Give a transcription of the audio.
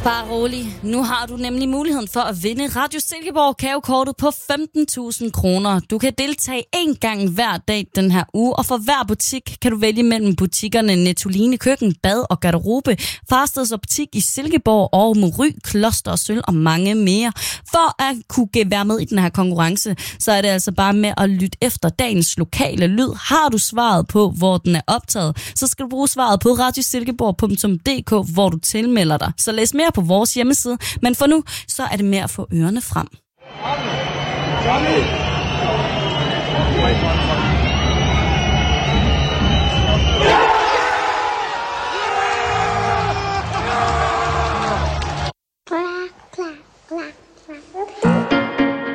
Bare rolig. Nu har du nemlig muligheden for at vinde Radio Silkeborg Kagekortet på 15.000 kroner. Du kan deltage en gang hver dag den her uge, og for hver butik kan du vælge mellem butikkerne Nettoline Køkken, Bad og Garderobe, Farsteds Optik i Silkeborg og Mory, Kloster og Sølv og mange mere. For at kunne være med i den her konkurrence, så er det altså bare med at lytte efter dagens lokale lyd. Har du svaret på, hvor den er optaget, så skal du bruge svaret på radiosilkeborg.dk, hvor du tilmelder dig. Så læs mere på vores hjemmeside, men for nu, så er det med at få ørerne frem.